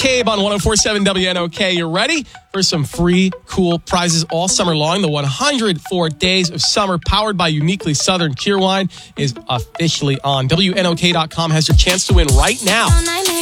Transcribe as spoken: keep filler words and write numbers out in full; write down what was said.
McCabe on one oh four point seven W N O K. You ready for some free, cool prizes all summer long? The one hundred four Days of Summer, powered by Uniquely Southern Cheerwine, is officially on. W N O K dot com has your chance to win right now.